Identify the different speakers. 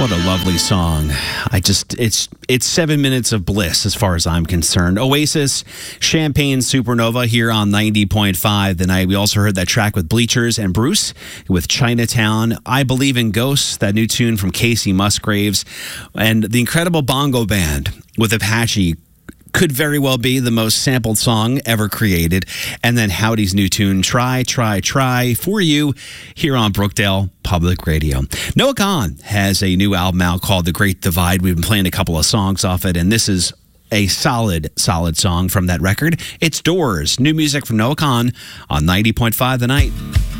Speaker 1: What a lovely song. It's 7 minutes of bliss as far as I'm concerned. Oasis, Champagne Supernova here on 90.5 The Night. We also heard that track with Bleachers and Bruce with Chinatown. I Believe in Ghosts, that new tune from Casey Musgraves. And the incredible Bongo Band with Apache could very well be the most sampled song ever created. And then Howdy's new tune, Try, Try, Try, for you here on Brookdale Public Radio. Noah Kahan has a new album out called The Great Divide. We've been playing a couple of songs off it, and this is a solid song from that record. It's Doors, new music from Noah Kahan on 90.5 The Night.